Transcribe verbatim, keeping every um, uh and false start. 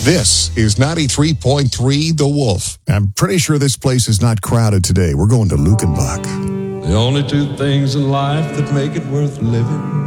This is ninety-three point three The Wolf. I'm pretty sure this place is not crowded today. We're going to Lukenbach. The only two things in life that make it worth living